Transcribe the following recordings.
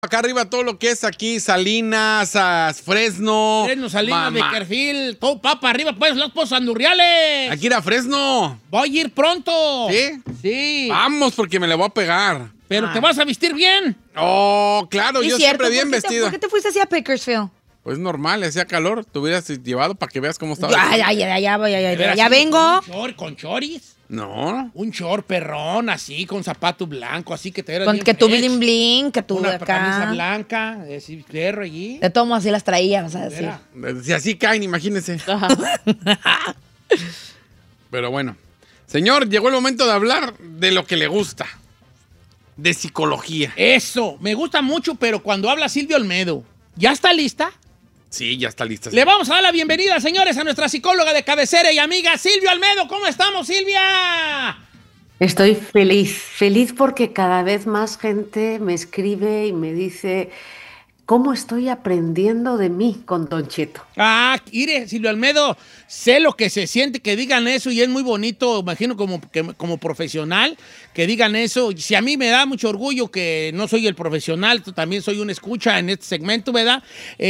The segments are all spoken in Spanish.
Acá arriba todo lo que es aquí, Salinas, Fresno. Fresno, Salinas, Beckerfield, todo papa arriba, pues, los Andurriales. Aquí era Fresno. Voy a ir pronto. ¿Sí? Sí. Vamos, porque me le voy a pegar. Pero te vas a vestir bien. Oh, claro, yo siempre bien vestido. ¿Por qué te fuiste hacia Bakersfield? Pues normal, hacía calor. Te hubieras llevado para que veas cómo estaba. Ya vengo. ¿Con choris? No. Un short perrón, así, con zapato blanco, así que te era Con bien que tu fresh. bling bling, que tu Una acá. camisa blanca, así, perro allí. De todos modos así las traía, o sea, así. Si así caen, imagínense. Pero bueno. Señor, llegó el momento de hablar de lo que le gusta. De psicología. Eso, me gusta mucho, pero cuando habla Silvia Olmedo, ¿ya está lista? Sí, ya está lista. Le vamos a dar la bienvenida, señores, a nuestra psicóloga de cabecera y amiga, Silvia Olmedo. ¿Cómo estamos, Silvia? Estoy feliz porque cada vez más gente me escribe y me dice cómo estoy aprendiendo de mí con Don Cheto. Ah, mire, Silvia Olmedo, sé lo que se siente que digan eso y es muy bonito, imagino como profesional, que digan eso. Si a mí me da mucho orgullo que no soy el profesional, también soy un escucha en este segmento, ¿verdad?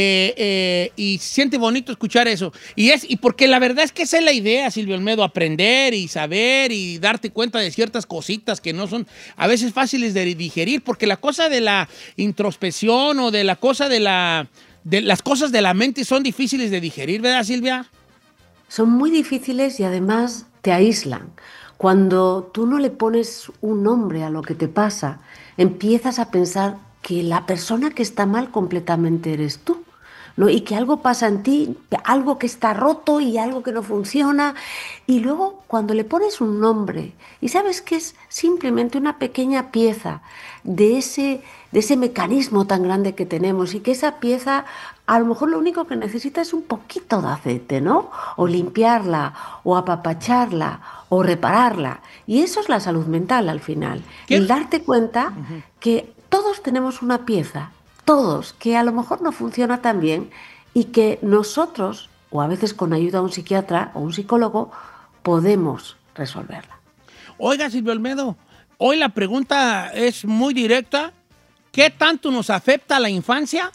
Y siente bonito escuchar eso. Y porque la verdad es que esa es la idea, Silvia Olmedo, aprender y saber y darte cuenta de ciertas cositas que no son a veces fáciles de digerir, porque la cosa de la introspección o de la cosa de las cosas de la mente son difíciles de digerir, ¿verdad, Silvia? Son muy difíciles y además te aíslan. Cuando tú no le pones un nombre a lo que te pasa, empiezas a pensar que la persona que está mal completamente eres tú, ¿no? Y que algo pasa en ti, algo que está roto y algo que no funciona. Y luego cuando le pones un nombre y sabes que es simplemente una pequeña pieza de ese mecanismo tan grande que tenemos y que esa pieza a lo mejor lo único que necesita es un poquito de aceite, ¿no? O limpiarla, o apapacharla, o repararla. Y eso es la salud mental al final. ¿Qué? El darte cuenta que todos tenemos una pieza, todos, que a lo mejor no funciona tan bien y que nosotros, o a veces con ayuda de un psiquiatra o un psicólogo, podemos resolverla. Oiga, Silvia Olmedo, hoy la pregunta es muy directa. ¿Qué tanto nos afecta la infancia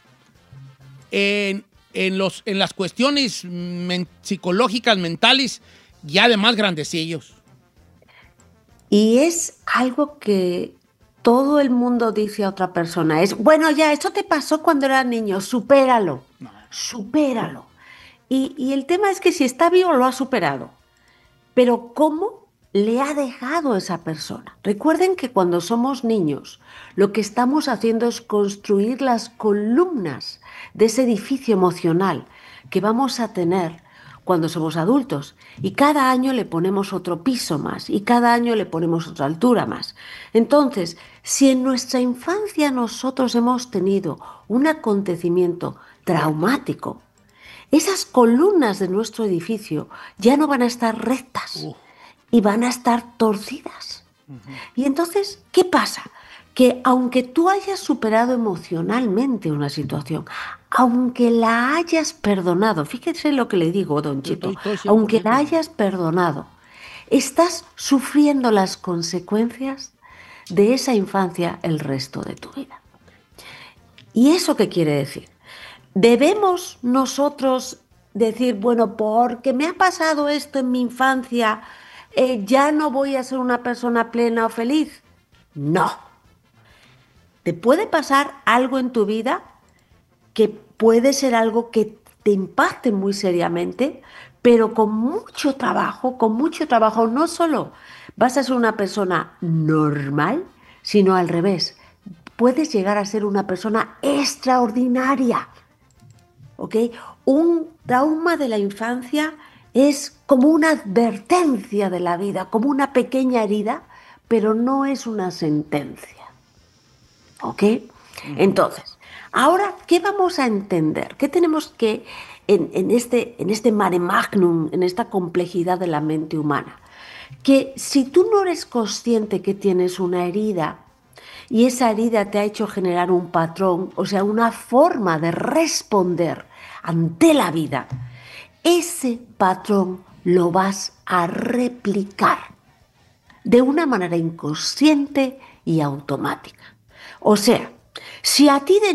en las cuestiones psicológicas, mentales, ya de más grandecillos? Y es algo que todo el mundo dice a otra persona. Es, bueno, ya, eso te pasó cuando eras niño, supéralo, supéralo. Y el tema es que si está vivo lo ha superado. Pero ¿cómo le ha dejado esa persona? Recuerden que cuando somos niños, lo que estamos haciendo es construir las columnas de ese edificio emocional que vamos a tener cuando somos adultos. Y cada año le ponemos otro piso más y cada año le ponemos otra altura más. Entonces, si en nuestra infancia nosotros hemos tenido un acontecimiento traumático, esas columnas de nuestro edificio ya no van a estar rectas y van a estar torcidas. Y entonces, ¿qué pasa? Que aunque tú hayas superado emocionalmente una situación, aunque la hayas perdonado, fíjese lo que le digo, Don Cheto, aunque la hayas perdonado, estás sufriendo las consecuencias de esa infancia el resto de tu vida. ¿Y eso qué quiere decir? ¿Debemos nosotros decir, bueno, porque me ha pasado esto en mi infancia, ya no voy a ser una persona plena o feliz? No. Te puede pasar algo en tu vida que puede ser algo que te impacte muy seriamente, pero con mucho trabajo, no solo vas a ser una persona normal, sino al revés. Puedes llegar a ser una persona extraordinaria. ¿Ok? Un trauma de la infancia es como una advertencia de la vida, como una pequeña herida, pero no es una sentencia. ¿Ok? Entonces, ahora, ¿qué vamos a entender? ¿Qué tenemos que, en este mare magnum, en esta complejidad de la mente humana? Que si tú no eres consciente que tienes una herida y esa herida te ha hecho generar un patrón, o sea, una forma de responder ante la vida, ese patrón lo vas a replicar de una manera inconsciente y automática. O sea, Si a ti de